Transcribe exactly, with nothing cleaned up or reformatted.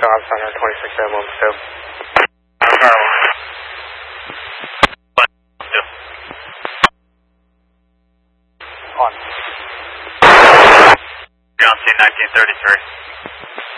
Job Center, twenty-six seven one two. On. John C nineteen thirty-three.